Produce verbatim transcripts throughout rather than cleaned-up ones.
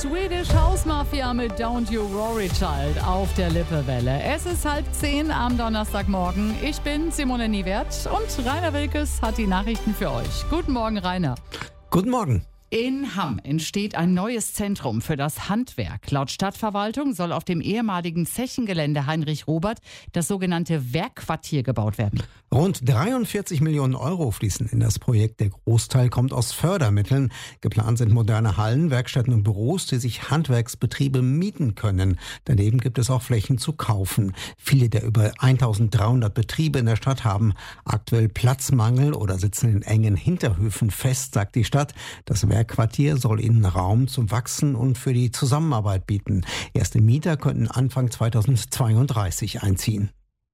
Swedish House Mafia mit Don't You Worry Child auf der Lippewelle. Es ist halb zehn am Donnerstagmorgen. Ich bin Simone Niewert und Rainer Wilkes hat die Nachrichten für euch. Guten Morgen, Rainer. Guten Morgen. In Hamm entsteht ein neues Zentrum für das Handwerk. Laut Stadtverwaltung soll auf dem ehemaligen Zechengelände Heinrich Robert das sogenannte Werkquartier gebaut werden. Rund dreiundvierzig Millionen Euro fließen in das Projekt. Der Großteil kommt aus Fördermitteln. Geplant sind moderne Hallen, Werkstätten und Büros, die sich Handwerksbetriebe mieten können. Daneben gibt es auch Flächen zu kaufen. Viele der über eintausenddreihundert Betriebe in der Stadt haben aktuell Platzmangel oder sitzen in engen Hinterhöfen fest, sagt die Stadt. Das Werkquartier soll ihnen Raum zum Wachsen und für die Zusammenarbeit bieten. Erste Mieter könnten Anfang zweitausendzweiunddreißig einziehen.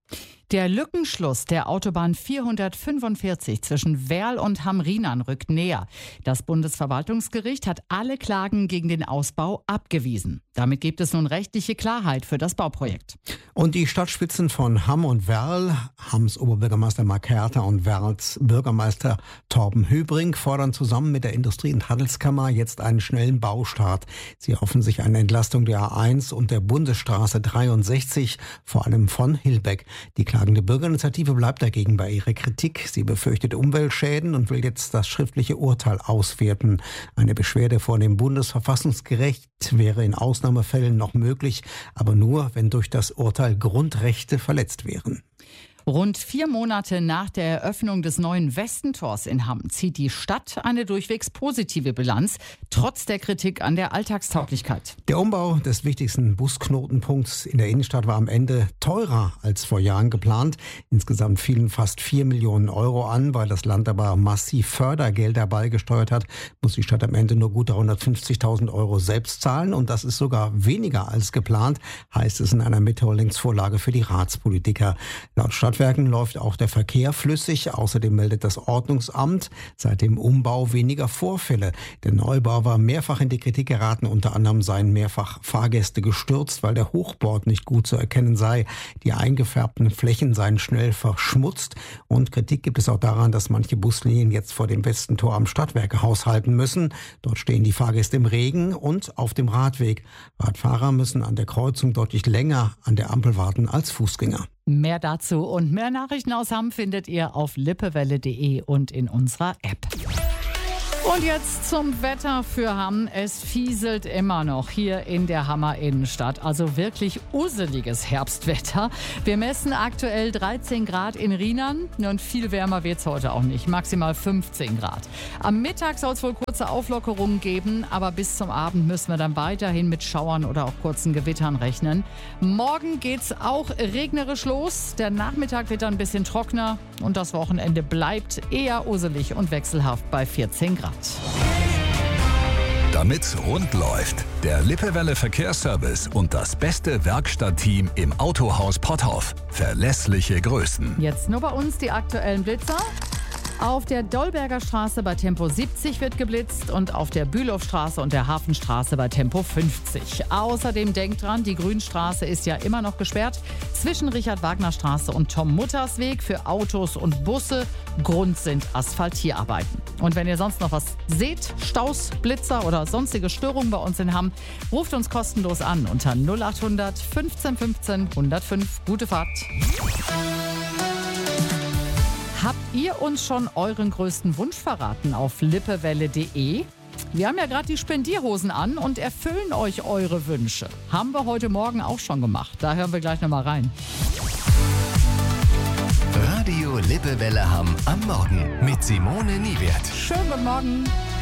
Der Lückenschluss der Autobahn vierhundertfünfundvierzig zwischen Werl und Hamm-Rienan rückt näher. Das Bundesverwaltungsgericht hat alle Klagen gegen den Ausbau abgewiesen. Damit gibt es nun rechtliche Klarheit für das Bauprojekt. Und die Stadtspitzen von Hamm und Werl, Hamms Oberbürgermeister Mark Herter und Werls Bürgermeister Torben Höbring, fordern zusammen mit der Industrie- und Handelskammer jetzt einen schnellen Baustart. Sie hoffen sich eine Entlastung der A eins und der Bundesstraße dreiundsechzig, vor allem von Hilbeck. Die klagende Bürgerinitiative bleibt dagegen bei ihrer Kritik. Sie befürchtet Umweltschäden und will jetzt das schriftliche Urteil auswerten. Eine Beschwerde vor dem Bundesverfassungsgericht wäre in Ausnahmefällen noch möglich, aber nur, wenn durch das Urteil Grundrechte verletzt wären. Rund vier Monate nach der Eröffnung des neuen Westentors in Hamm zieht die Stadt eine durchwegs positive Bilanz, trotz der Kritik an der Alltagstauglichkeit. Der Umbau des wichtigsten Busknotenpunkts in der Innenstadt war am Ende teurer als vor Jahren geplant. Insgesamt fielen fast vier Millionen Euro an. Weil das Land aber massiv Fördergelder beigesteuert hat, muss die Stadt am Ende nur gut dreihundertfünfzigtausend Euro selbst zahlen. Und das ist sogar weniger als geplant, heißt es in einer Mitteilungsvorlage für die Ratspolitiker. Laut Stadt Stadtwerken läuft auch der Verkehr flüssig. Außerdem meldet das Ordnungsamt seit dem Umbau weniger Vorfälle. Der Neubau war mehrfach in die Kritik geraten. Unter anderem seien mehrfach Fahrgäste gestürzt, weil der Hochbord nicht gut zu erkennen sei. Die eingefärbten Flächen seien schnell verschmutzt. Und Kritik gibt es auch daran, dass manche Buslinien jetzt vor dem Westentor am Stadtwerkehaus halten müssen. Dort stehen die Fahrgäste im Regen und auf dem Radweg. Radfahrer müssen an der Kreuzung deutlich länger an der Ampel warten als Fußgänger. Mehr dazu und mehr Nachrichten aus Hamm findet ihr auf lippewelle punkt de und in unserer App. Und jetzt zum Wetter für Hamm. Es fieselt immer noch hier in der Hammer Innenstadt. Also wirklich useliges Herbstwetter. Wir messen aktuell dreizehn Grad in Rienan. Und viel wärmer wird es heute auch nicht. Maximal fünfzehn Grad. Am Mittag soll es wohl kurze Auflockerungen geben. Aber bis zum Abend müssen wir dann weiterhin mit Schauern oder auch kurzen Gewittern rechnen. Morgen geht es auch regnerisch los. Der Nachmittag wird dann ein bisschen trockener. Und das Wochenende bleibt eher uselig und wechselhaft bei vierzehn Grad. Damit's rund läuft, der Lippewelle Verkehrsservice und das beste Werkstattteam im Autohaus Potthoff. Verlässliche Größen. Jetzt nur bei uns die aktuellen Blitzer. Auf der Dolberger Straße bei Tempo siebzig wird geblitzt und auf der Bülowstraße und der Hafenstraße bei Tempo fünfzig. Außerdem denkt dran, die Grünstraße ist ja immer noch gesperrt. Zwischen Richard-Wagner-Straße und Tom-Mutters-Weg für Autos und Busse. Grund sind Asphaltierarbeiten. Und wenn ihr sonst noch was seht, Staus, Blitzer oder sonstige Störungen bei uns in Hamm, ruft uns kostenlos an unter null achthundert fünfzehn fünfzehn hundertfünf. Gute Fahrt. Habt ihr uns schon euren größten Wunsch verraten auf lippewelle punkt de? Wir haben ja gerade die Spendierhosen an und erfüllen euch eure Wünsche. Haben wir heute Morgen auch schon gemacht. Da hören wir gleich nochmal rein. Radio Lippewelle Hamm am Morgen mit Simone Niewert. Schönen guten Morgen.